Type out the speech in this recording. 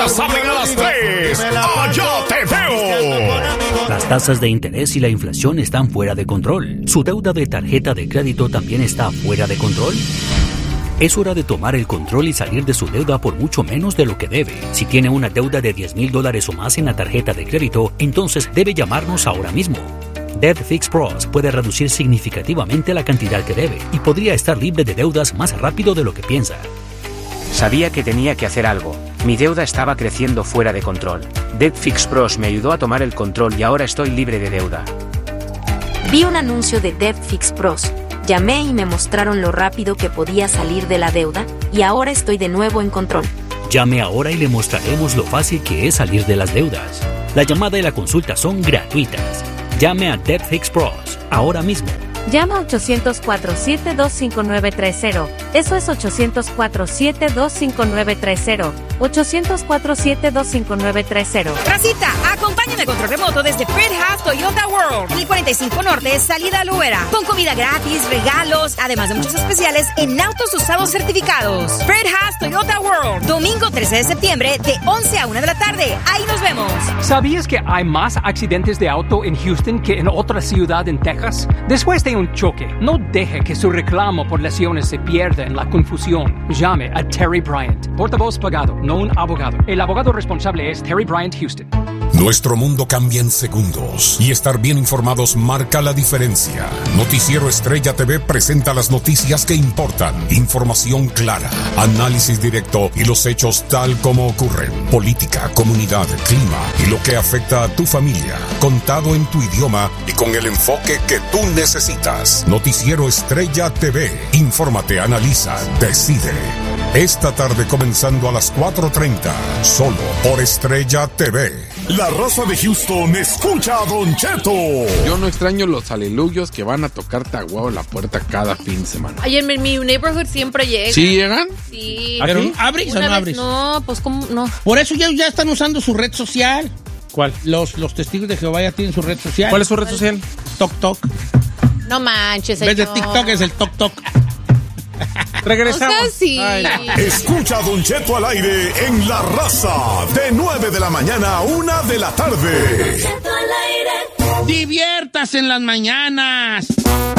salen a las 3. ¡Allá te veo! Las tasas de interés y la inflación están fuera de control. ¿Su deuda de tarjeta de crédito también está fuera de control? Es hora de tomar el control y salir de su deuda por mucho menos de lo que debe. Si tiene una deuda de $10,000 o más en la tarjeta de crédito, entonces debe llamarnos ahora mismo. Debt Fix Pros puede reducir significativamente la cantidad que debe y podría estar libre de deudas más rápido de lo que piensa. Sabía que tenía que hacer algo. Mi deuda estaba creciendo fuera de control. Debt Fix Pros me ayudó a tomar el control y ahora estoy libre de deuda. Vi un anuncio de Debt Fix Pros. Llamé y me mostraron lo rápido que podía salir de la deuda y ahora estoy de nuevo en control. Llame ahora y le mostraremos lo fácil que es salir de las deudas. La llamada y la consulta son gratuitas. Llame a Debt Fix Pros ahora mismo. Llama 800-472-5930. Eso es 800-472-5930. 800-472-5930. Racita, acompáñame a control remoto desde Fred Haas Toyota World. En el 45 Norte, salida a Loera. Con comida gratis, regalos, además de muchos especiales en autos usados certificados. Fred Haas Toyota World. Domingo 13 de septiembre, de 11 a 1 de la tarde. Ahí nos vemos. ¿Sabías que hay más accidentes de auto en Houston que en otra ciudad en Texas? Después de un choque, no deje que su reclamo por lesiones se pierda en la confusión. Llame a Terry Bryant, portavoz pagado, no un abogado. El abogado responsable es Terry Bryant Houston. Nuestro mundo cambia en segundos y estar bien informados marca la diferencia. Noticiero Estrella TV presenta las noticias que importan, información clara, análisis directo y los hechos tal como ocurren. Política, comunidad, clima y lo que afecta a tu familia, contado en tu idioma y con el enfoque que tú necesitas. Noticiero Estrella TV. Infórmate, analiza, decide. Esta tarde comenzando a las 4:30, solo por Estrella TV. La raza de Houston escucha a Don Cheto. Yo no extraño los aleluyos que van a tocarte a huevo la puerta cada fin de semana. Ay, en mi neighborhood siempre llegan. ¿Sí llegan? Sí. ¿Pero abres o no abres? No, pues ¿cómo no? Por eso ya están usando su red social. ¿Cuál? Los testigos de Jehová ya tienen su red social. ¿Cuál es su red social? TokTok. No manches, En vez de TikTok es el TokTok. Regresamos. O sea, sí. Escucha a Don Cheto al aire en La Raza, de 9 de la mañana a 1 de la tarde. Diviértase en las mañanas.